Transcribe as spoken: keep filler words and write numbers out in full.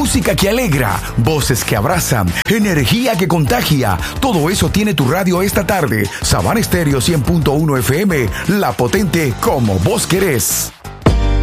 música que alegra, voces que abrazan, energía que contagia. Todo eso tiene tu radio esta tarde. Sabana Estéreo cien punto uno F M, la potente como vos querés.